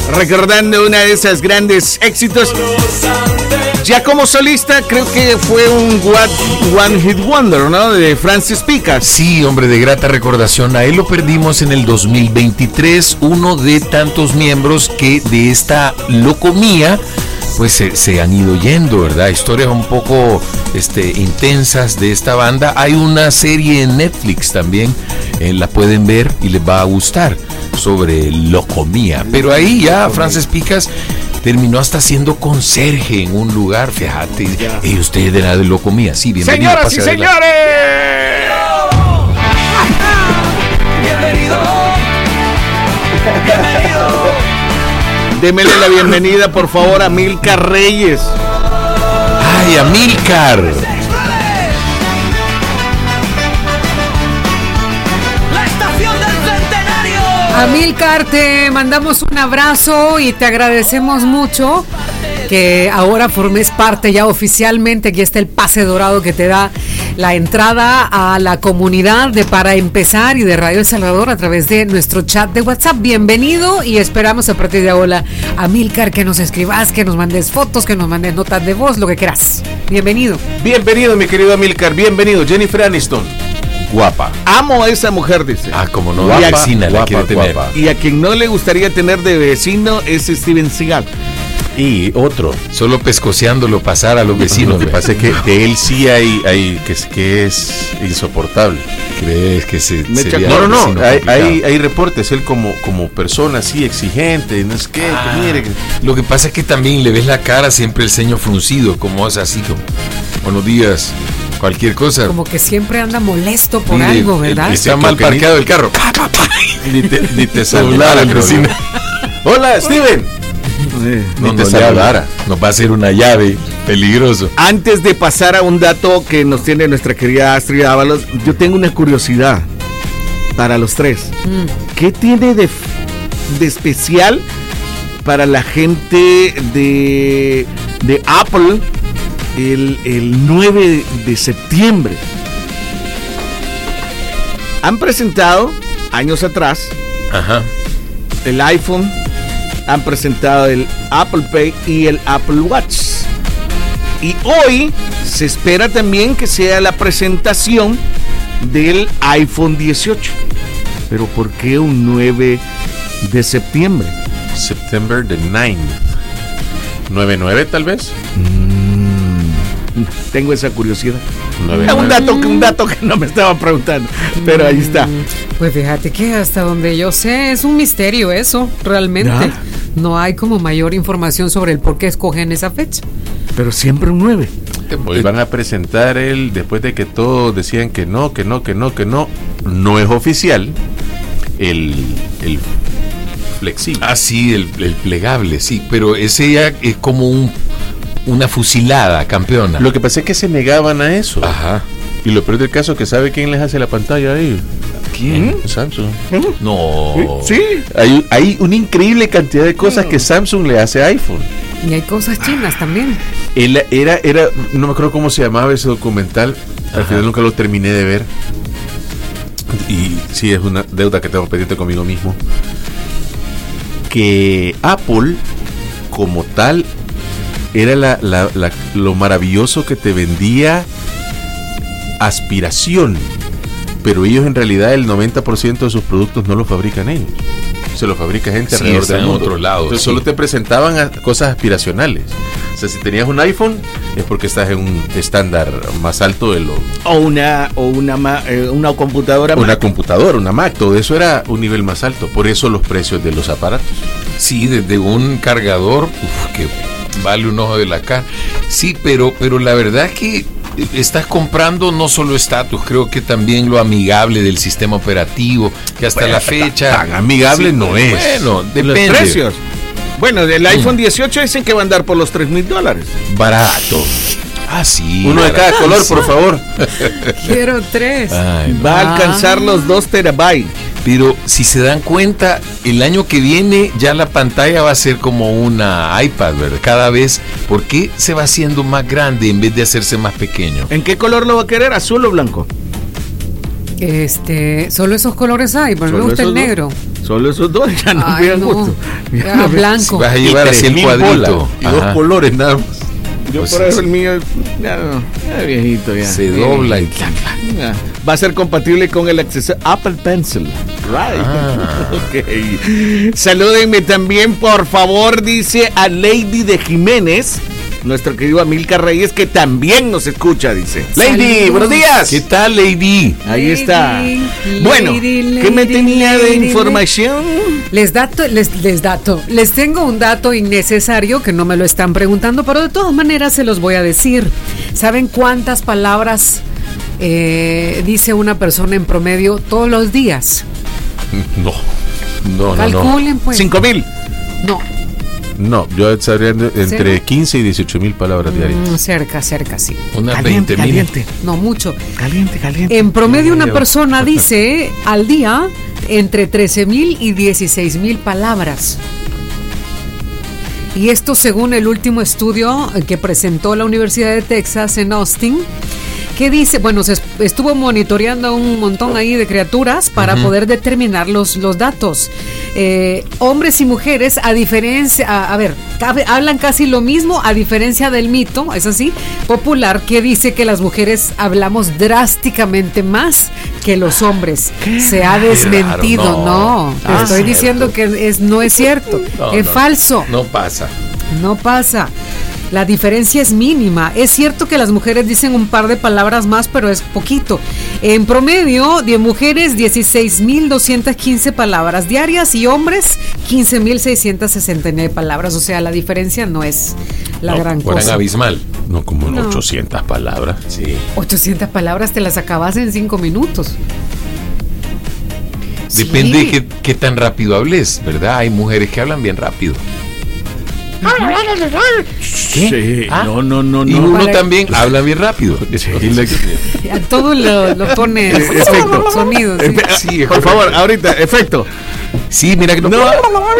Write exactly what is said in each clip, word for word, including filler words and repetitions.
recordando una de esas grandes éxitos. Ya como solista, creo que fue un One Hit Wonder, ¿no? De Francis Pica. Sí, hombre, de grata recordación. A él lo perdimos en el dos mil veintitrés, uno de tantos miembros que de esta locomía pues se, se han ido yendo, ¿verdad? Historias un poco este, intensas de esta banda. Hay una serie en Netflix también, eh, la pueden ver y les va a gustar, sobre locomía. Pero ahí ya Francis Picas terminó hasta siendo conserje en un lugar, fíjate. Y usted era de locomía, sí, bienvenido. Señoras y señores. Bienvenido. Bienvenido. Démele la bienvenida, por favor, a Milcar Reyes. ¡Ay, a Milcar! La estación del centenario. Amílcar, te mandamos un abrazo y te agradecemos mucho que ahora formes parte ya oficialmente. Aquí está el pase dorado que te da la entrada a la comunidad de Para Empezar y de Radio El Salvador a través de nuestro chat de WhatsApp. Bienvenido y esperamos a partir de ahora, Amílcar, que nos escribas, que nos mandes fotos, que nos mandes notas de voz, lo que quieras. Bienvenido. Bienvenido, mi querido Amílcar, bienvenido. Jennifer Aniston, guapa. Amo a esa mujer, dice. Ah, como no, Guapa, la vecina la guapa, quiere tener. guapa. Y a quien no le gustaría tener de vecino es Steven Seagal. Y otro. Solo pescoceándolo pasar a los vecinos. Lo que pasa es que de él sí hay, hay que, es, que es insoportable. ¿Crees que se, Me sería No, no, no. vecino Hay, complicado? hay, hay reportes. Él como, como persona así exigente. No es que, Ah, que mire. que- lo que pasa es que también le ves la cara, siempre el ceño fruncido, como es así, como buenos días, cualquier cosa. Como que siempre anda molesto por Mire, algo, ¿verdad? el- Está Dice mal que ni- parqueado el carro. Ni te, ni te Saludar saludara al el vecino. Hola, Steven. No, Ni te no le saludara. habla. Nos va a hacer una llave, peligroso. Antes de pasar a un dato que nos tiene nuestra querida Astrid Ábalos, yo tengo una curiosidad para los tres. Mm. ¿Qué tiene de, de especial para la gente de, de Apple el, el nueve de septiembre? Han presentado años atrás Ajá. el iPhone, han presentado el Apple Pay y el Apple Watch. Y hoy se espera también que sea la presentación del iPhone dieciocho. Pero ¿por qué un nueve de septiembre? September the ninth. nueve nueve tal vez. Tengo esa curiosidad. nueve Es un nueve. dato, que- un dato que no me estaba preguntando, pero ahí está. Pues fíjate que hasta donde yo sé es un misterio eso, realmente. ¿Ya? No hay como mayor información sobre el por qué escogen esa fecha. Pero siempre un nueve. Hoy van a presentar el, después de que todos decían que no, que no, que no, que no, no es oficial, el, el flexible. Ah, sí, el, el plegable, sí, pero ese ya es como un, una fusilada campeona. Lo que pasa es que se negaban a eso. Ajá. Y lo peor del caso es que sabe quién les hace la pantalla ahí. ¿Quién? Samsung. No. Sí. Hay, hay una increíble cantidad de cosas que Samsung le hace a iPhone. Y hay cosas chinas también. Él era, era, no me acuerdo cómo se llamaba ese documental. Al final nunca lo terminé de ver. Y sí, es una deuda que tengo pendiente conmigo mismo. Que Apple, como tal, era la, la- la- lo maravilloso que te vendía aspiración. Pero ellos en realidad el noventa por ciento de sus productos no los fabrican ellos. Se los fabrica gente Sí, alrededor está del en mundo. otro lado, Entonces sí. solo te presentaban a- cosas aspiracionales. O sea, si tenías un iPhone es porque estás en un estándar más alto de lo... O una, o una, ma- eh, una computadora. Una Mac. computadora, una Mac, todo eso era un nivel más alto. Por eso los precios de los aparatos. Sí, desde un cargador, uf, que vale un ojo de la cara. Sí, pero, pero la verdad es que estás comprando no solo estatus, creo que también lo amigable del sistema operativo, que hasta Bueno, la fecha... tan amigable no es. Bueno, Los depende. precios. Bueno, el iPhone dieciocho dicen que va a andar por los tres mil dólares. Barato. Ah, sí. Uno de cada barato. color, por favor. Quiero tres. Ay, no. Va a Ah. alcanzar los dos terabytes. Pero si se dan cuenta, el año que viene ya la pantalla va a ser como una iPad, ¿verdad? Cada vez, ¿por qué se va haciendo más grande en vez de hacerse más pequeño? ¿En qué color lo va a querer? ¿Azul o blanco? Este, solo esos colores hay, pero me Solo gusta el esos dos. negro. Solo esos dos ya no Ay, me dan no. gusto. Ya no me- blanco. Vas a llevar así el mil cuadrito. bolas y dos Ajá. colores nada más. Yo Pues por sí, eso sí. el mío ya no, ya viejito ya. Se Ya dobla y viejito. Ya. Va a ser compatible con el acceso Apple Pencil. Right. Ah. Ok. Salúdenme también, por favor, dice a Lady de Jiménez, nuestro querido Amilcar Reyes, que también nos escucha, dice. Lady, Saludos. buenos días. ¿Qué tal, Lady? Ahí está. Lady, Bueno, lady, ¿qué me lady, tenía de lady, información? Les dato, les, les dato, les tengo un dato innecesario que no me lo están preguntando, pero de todas maneras se los voy a decir. ¿Saben cuántas palabras eh, dice una persona en promedio todos los días? No, no, no, no. Calculen pues. Cinco mil. No, No, yo sabría entre ¿Cero? quince y dieciocho mil palabras diarias. mm, cerca, cerca, sí. Unas Caliente, veinte mil. caliente. No mucho. Caliente, caliente. En promedio una Creo. persona dice al día entre trece mil y dieciséis mil palabras. Y esto según el último estudio que presentó la Universidad de Texas en Austin, que dice, bueno, se estuvo monitoreando un montón ahí de criaturas para uh-huh. poder determinar los, los datos. Eh, hombres y mujeres, a diferencia, a, a ver, hablan casi lo mismo, a diferencia del mito, es así, popular, que dice que las mujeres hablamos drásticamente más que los hombres. ¿Qué? Se ha desmentido, Claro, no. no, te Ah, estoy cierto. diciendo que es, no es cierto, No, es no, falso. No pasa. No pasa. La diferencia es mínima. Es cierto que las mujeres dicen un par de palabras más, pero es poquito. En promedio, de mujeres, dieciséis mil doscientas quince palabras diarias y hombres, quince mil seiscientas sesenta y nueve palabras. O sea, la diferencia no es la no, gran fueran cosa. abismal. No, como No. ochocientas palabras. Sí. ochocientas palabras te las acabas en cinco minutos. Depende Sí. de qué, qué tan rápido hables, ¿verdad? Hay mujeres que hablan bien rápido. Sí. ¿Ah? No, no, no, Y no. uno Para- también habla bien rápido. Y la- A todo lo, lo pone Efecto. sonido. Sí. Efe- Sí, es por correcto. favor, ahorita, efecto. Sí, mira que no. No.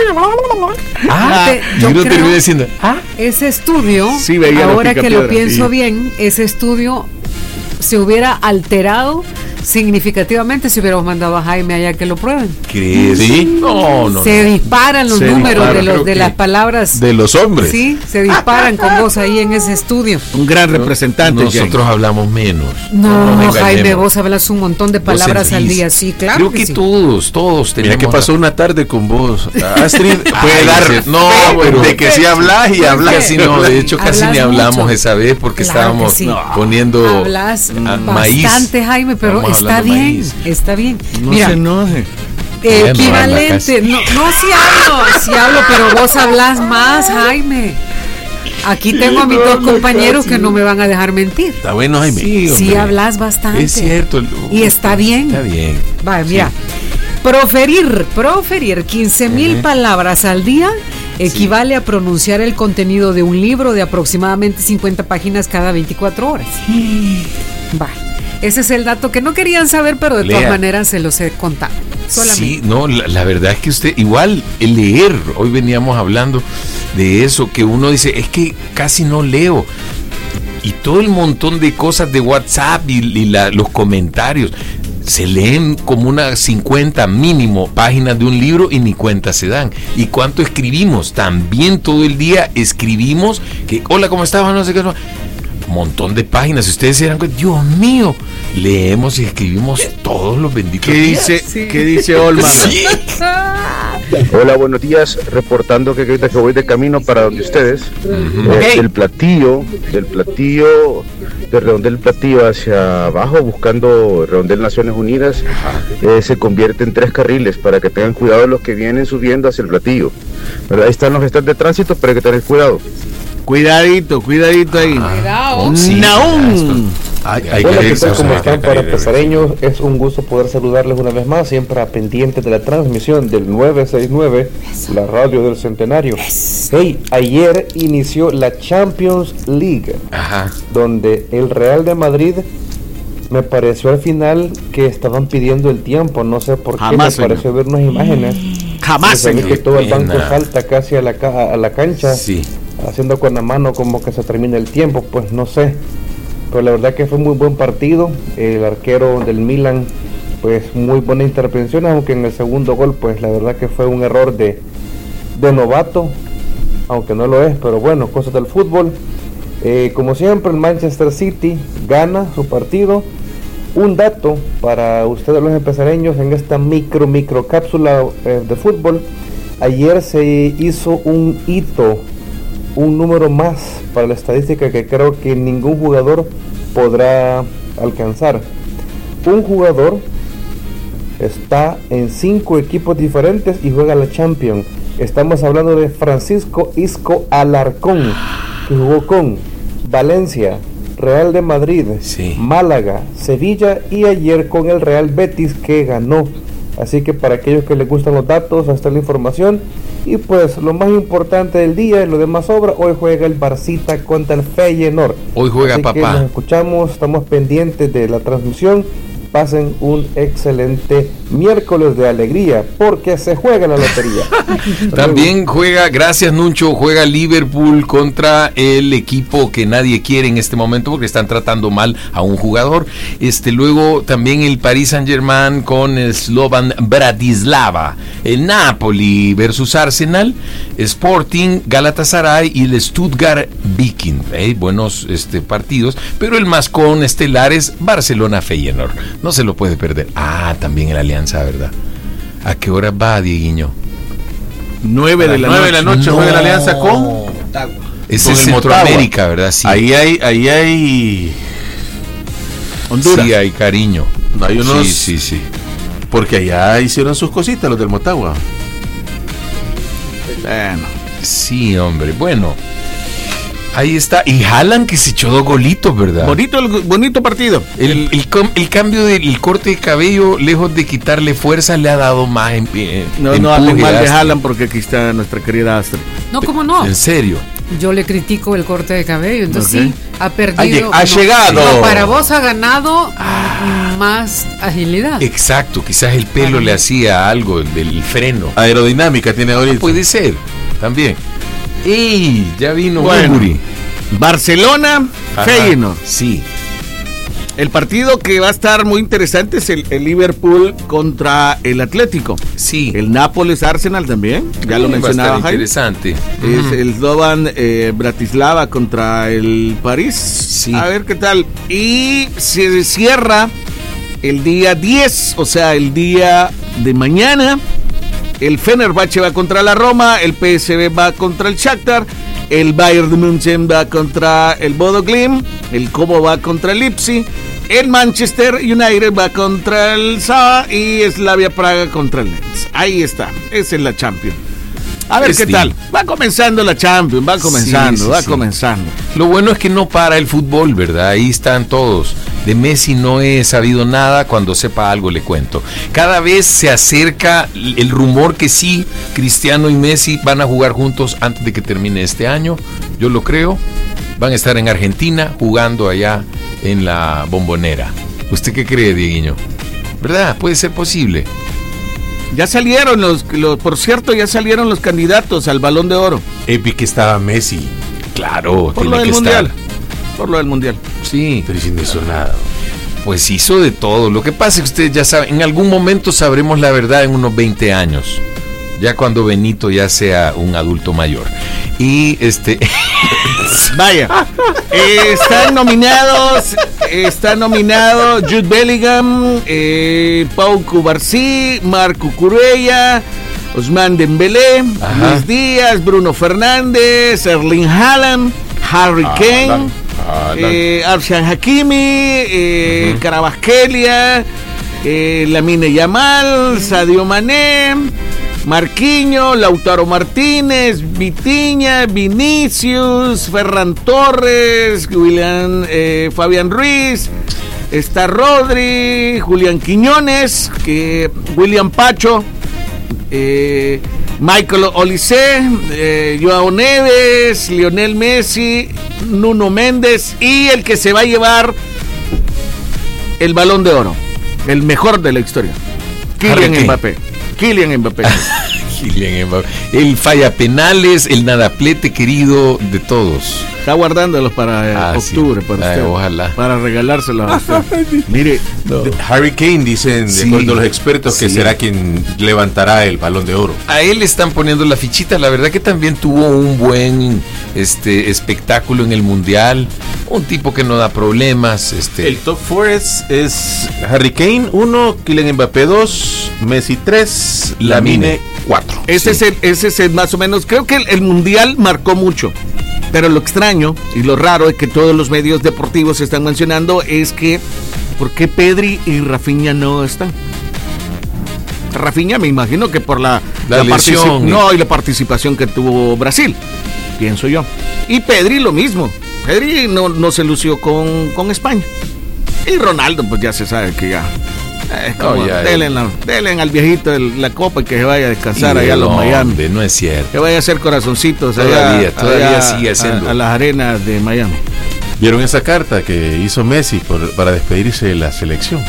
Ah, Te- y yo uno creo- termina diciendo, ah, Ese estudio, Sí, veía los ahora que lo picapiedras, pienso sí. bien, ese estudio se hubiera alterado significativamente si hubiéramos mandado a Jaime allá que lo prueben. ¿crees? Sí. No, no, se no. disparan los Se números disparan, de, los, creo de que las palabras. De los hombres. Sí, se disparan con vos ahí en ese estudio. Un gran representante. Nosotros Jane. hablamos menos. No, nos Jaime, engañemos. vos hablas un montón de Vos palabras al sentís. día, sí, claro. Creo que que, sí. todos, todos tenemos. Mira qué pasó la- una tarde con vos. Astrid puede Ay, dar ese- no, fe pero- de que si hablas y ¿Por hablas. qué? Casi no, de hecho casi Hablas ni hablamos mucho. esa vez porque Claro estábamos que sí. poniendo Hablas ah, bastante, maíz. Jaime, pero Estábamos está hablando bien, maíz. está bien. No Mira, se enoje. Ya no habla equivalente, casi. no, no, sí hablo, sí hablo, pero vos hablas más, Jaime. Aquí tengo a mis dos compañeros que no me van a dejar mentir. Está bueno, Jaime. Sí, Sí hombre. hablas bastante. Es cierto. Y está bien. Está bien. Va, mira. Proferir, proferir quince mil Ujú. palabras al día equivale a pronunciar el contenido de un libro de aproximadamente cincuenta páginas cada veinticuatro horas. Va. Ese es el dato que no querían saber, pero de Lea. todas maneras se los he contado. Solamente. Sí, no, la, la verdad es que usted, igual el leer, hoy veníamos hablando de eso, que uno dice, es que casi no leo. Y todo el montón de cosas de WhatsApp y, y la- los comentarios, se leen como unas cincuenta mínimo páginas de un libro y ni cuenta se dan. ¿Y cuánto escribimos? También todo el día escribimos que, hola, ¿cómo estás? No sé qué. Montón de páginas. Si ustedes se dan cuenta, Dios mío, leemos y escribimos todos los benditos ¿Qué días. dice, ¿qué dice Olman? Sí. Hola, buenos días. Reportando que ahorita que voy de camino para donde ustedes, eh, Ok. del platillo, del platillo, de Redondel del Platillo hacia abajo, buscando Redondel Naciones Unidas, eh, se convierte en tres carriles para que tengan cuidado los que vienen subiendo hacia el platillo. ¿Verdad? Ahí están los que están de tránsito, pero hay que tener cuidado. Cuidadito, cuidadito ahí. Cuidado. Sí, Naum. Hay, hay Hola, que ¿qué tal? ¿Cómo hay que están? Para creer. pesareños, es un gusto poder saludarles una vez más, siempre a pendientes de la transmisión del nueve sesenta y nueve, la radio del Centenario. Hey, ayer inició la Champions League, Ajá. donde el Real de Madrid me pareció al final que estaban pidiendo el tiempo, no sé por qué, Jamás, me pareció ver unas imágenes. Jamás, Se ve señor. que todo el banco pena. salta casi a la, ca- a la cancha, Sí. haciendo con la mano como que se termina el tiempo, pues no sé. Pero la verdad que fue un muy buen partido. El arquero del Milan pues muy buena intervención, aunque en el segundo gol pues la verdad que fue un error de, de novato, aunque no lo es, pero bueno, cosas del fútbol. Eh, como siempre, el Manchester City gana su partido. Un dato para ustedes los empezareños en esta micro micro cápsula eh, de fútbol: ayer se hizo un hito, un número más para la estadística que creo que ningún jugador podrá alcanzar. Un jugador está en cinco equipos diferentes y juega la Champions. Estamos hablando de Francisco Isco Alarcón, que jugó con Valencia, Real de Madrid, sí, Málaga, Sevilla y ayer con el Real Betis, que ganó. Así que para aquellos que les gustan los datos, hasta la información. Y pues lo más importante del día y lo demás sobra, hoy juega el Barcita contra el Feyenoord. Hoy juega Así papá. Que nos escuchamos, estamos pendientes de la transmisión. Pasen un excelente miércoles de alegría, porque se juega la lotería. También juega, gracias Nuncho, juega Liverpool contra el equipo que nadie quiere en este momento porque están tratando mal a un jugador. Este luego también el Paris Saint-Germain con el Slovan Bratislava, el Napoli versus Arsenal, Sporting, Galatasaray y el Stuttgart Viking. Eh, buenos este, partidos, pero el más con estelar es Barcelona Feyenoord. No se lo puede perder. Ah, también el Alianza, ¿verdad? ¿A qué hora va, Dieguiño? nueve de la nueve de la noche No. juega la Alianza con Ese con es el Centroamérica, Motagua. ¿verdad? Sí. Ahí hay, ahí hay Honduras. Sí, hay cariño. Hay unos, Sí, sí, sí. porque allá hicieron sus cositas los del Motagua. Bueno, Sí, hombre. Bueno, ahí está. Y Haaland, que se echó dos golitos, ¿verdad? bonito, el- bonito partido. El, el, com- el cambio del corte de cabello, lejos de quitarle fuerza, le ha dado más en, en, No, no hablen mal de Haaland porque aquí está nuestra querida Astrid. No, ¿cómo no? En serio. Yo le critico el corte de cabello, entonces Ok. sí, ha Ha, perdido. lleg- ha no, llegado. no, para vos ha ganado mm, más agilidad. Exacto, quizás el pelo le hacía algo del freno. Aerodinámica tiene ahorita. Puede ser, también. ¡Ey! Ya vino Bueno. Bumburi. Barcelona, Ajá, Feyenoord. Sí. El partido que va a estar muy interesante es el, el Liverpool contra el Atlético. Sí. El Nápoles Arsenal también, ya lo Va a estar mencionaba Jaime. interesante. Es Ujú. el Slovan eh, Bratislava contra el París. Sí. A ver qué tal. Y se cierra el día diez, o sea, el día de mañana. El Fenerbahce va contra la Roma, el P S V va contra el Shakhtar, el Bayern de München va contra el Bodo Glimt, el Como va contra el Leipzig, el Manchester United va contra el Saba y Slavia Praga contra el Lens. Ahí está, esa es la Champions. A ver Es qué di- tal. Va comenzando la Champions, va comenzando, Sí, sí, va sí. comenzando. Lo bueno es que no para el fútbol, ¿verdad? Ahí están todos. De Messi no he sabido nada, cuando sepa algo le cuento. Cada vez se acerca el rumor que sí, Cristiano y Messi van a jugar juntos antes de que termine este año. Yo lo creo. Van a estar en Argentina jugando allá en la Bombonera. ¿Usted qué cree, Dieguiño? ¿Verdad? Puede ser posible. Ya salieron los, los, por cierto, ya salieron los candidatos al Balón de Oro. Epi que estaba Messi. Claro, Por tiene lo del que Mundial. estar. Por lo del Mundial. Sí. Pero sin eso nada. Pues hizo de todo. Lo que pasa es que ustedes ya saben, en algún momento sabremos la verdad en unos veinte años. Ya cuando Benito ya sea un adulto mayor. Y este. Vaya, eh, están nominados, está nominado Jude Bellingham, eh, Pau Cubarsí, Marco Cucurella, Ousmane Dembélé, Ajá. Luis Díaz, Bruno Fernández, Erling Haaland, Harry Kane, Haaland, Haaland. eh, Arshad Hakimi, eh, Ujú. Carabasquelia, eh, Lamine Yamal, Sadio Mané, Marquinhos, Lautaro Martínez, Vitinha, Vinicius, Ferran Torres, William, eh, Fabián Ruiz, está Rodri, Julián Quiñones, que, William Pacho, eh, Michael Olise, eh, Joao Neves, Lionel Messi, Nuno Méndez y el que se va a llevar el Balón de Oro, el mejor de la historia, Harry Kylian Kane. Mbappé. Kylian Mbappé. Kylian Mbappé. El falla penales, el nadaplete querido de todos. Está guardándolos para eh, Ah, octubre, sí. para Ay, usted. ojalá. Para regalárselos a usted. Mire, No. Harry Kane, dicen, de Sí. acuerdo a los expertos, que Sí. será quien levantará el Balón de Oro. A él le están poniendo la fichita, la verdad que también tuvo un buen este espectáculo en el Mundial, un tipo que no da problemas, este El top cuatro es, es Harry Kane uno, Kylian Mbappé dos, Messi tres, Lamine cuatro. Ese, Sí. es el, ese es el más o menos. Creo que el, el mundial marcó mucho. Pero lo extraño y lo raro es que todos los medios deportivos están mencionando es que ¿por qué Pedri y Rafinha no están? Rafinha me imagino que por la, La lesión. partici- no, y la participación que tuvo Brasil, pienso yo. Y Pedri lo mismo. Pedri no, no se lució con, con España. Y Ronaldo, pues ya se sabe que ya. Es como, No, ya, denle, la- denle al viejito el- la copa y que se vaya a descansar Y allá a los no, Miami. hombre, no es cierto. Que vaya a hacer corazoncitos Todavía, allá, todavía allá sigue haciendo. a, a las arenas de Miami. ¿Vieron esa carta que hizo Messi por- para despedirse de la selección?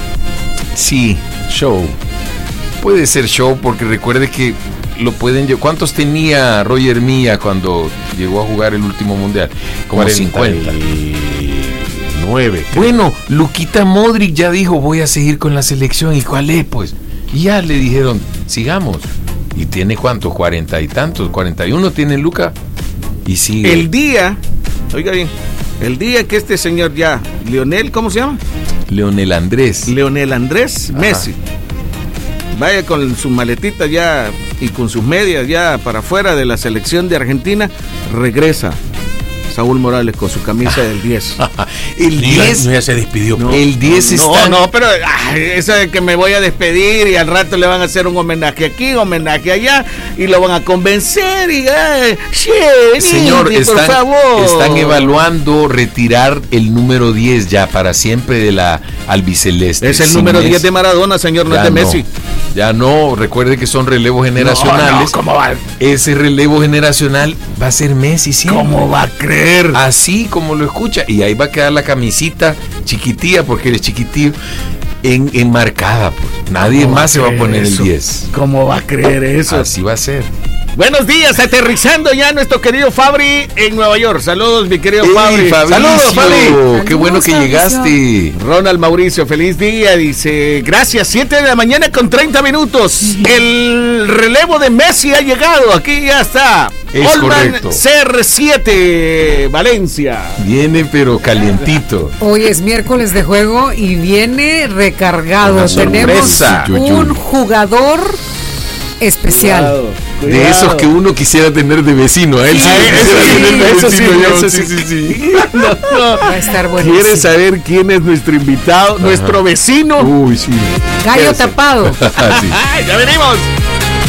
Sí, show. Puede ser show porque recuerde que lo pueden lle- ¿Cuántos tenía Roger Milla cuando llegó a jugar el último mundial? Como cincuenta. nueve. Bueno, Luquita Modric ya dijo, voy a seguir con la selección. ¿Y cuál es? Pues, y ya le dijeron, sigamos. ¿Y tiene cuántos? Cuarenta y tantos. Cuarenta y uno tiene Luca. Y sigue. El día, oiga bien, el día que este señor ya, Lionel, ¿cómo se llama? Leonel Andrés. Leonel Andrés Messi. Vaya con su maletita ya y con sus medias ya para afuera de la selección de Argentina, regresa Saúl Morales con su camisa del diez. el Y ya, diez. ya se despidió. No. el diez No, está. no, pero ay, eso de que me voy a despedir y al rato le van a hacer un homenaje aquí, homenaje allá y lo van a convencer y ay, sí, Señor, Nini, por están, favor. están evaluando retirar el número diez ya para siempre de la albiceleste. Es el Sin número Messi. diez de Maradona, señor, no Ya es de no, Messi. Ya no, recuerde que son relevos generacionales. No, no, ¿cómo va? Ese relevo generacional va a ser Messi siempre. ¿Cómo va a creer? Así como lo escucha. Y ahí va a quedar la camisita chiquitilla, porque él es chiquitillo, en, enmarcada. Pues. Nadie ¿Cómo más se va a creer poner eso? el diez. ¿Cómo va a creer eso? Así va a ser. Buenos días, aterrizando ya nuestro querido Fabri en Nueva York. Saludos, mi querido ¡Ey, Fabri. Fabricio! Saludos, Fabri. ¡Qué bueno que Saludos, llegaste! Ronald Mauricio, feliz día, dice, gracias, siete de la mañana con treinta minutos. El relevo de Messi ha llegado, aquí ya está. Es Olman correcto. C R siete, Valencia. Viene pero calientito. Hoy es miércoles de juego y viene recargado. Una Tenemos sorpresa. un jugador especial. Cuidado, De cuidado. esos que uno quisiera tener de vecino. A él sí, Sí, lo quisiera eso sí, tener de eso sí, vecino yo. eso Sí, sí. sí, sí. No, no. Va a estar buenísimo. ¿Quieres saber quién es nuestro invitado, nuestro vecino? Uy, sí. Gallo Quédese. tapado. Así. ¡Ya venimos!